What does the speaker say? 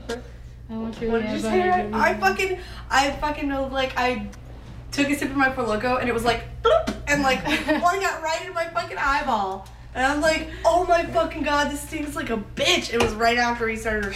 I want your What did you say? I fucking know, like, I took a sip of my Four Loko and it was like, bloop, and like, one got right in my fucking eyeball. And I was like, oh my fucking god, this stinks like a bitch. It was right after he started